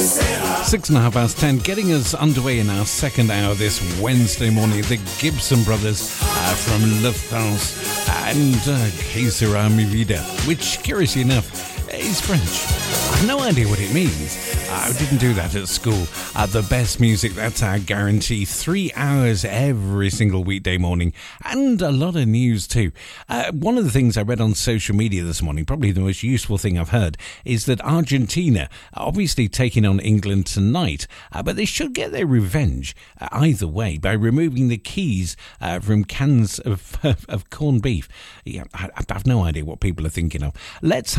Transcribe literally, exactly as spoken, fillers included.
Six and a half past ten, getting us underway in our second hour this Wednesday morning. The Gibson Brothers uh, from Lufthansa and uh, Que Sera Mi Vida, which, curiously enough, is French. I have no idea what it means. I didn't do that at school. Uh, the best music, that's our guarantee. Three hours every single weekday morning. And a lot of news too. Uh, one of the things I read on social media this morning, probably the most useful thing I've heard, is that Argentina are obviously taking on England tonight. Uh, but they should get their revenge uh, either way by removing the keys uh, from cans of, of corned beef. Yeah, I, I have no idea what people are thinking of. Let's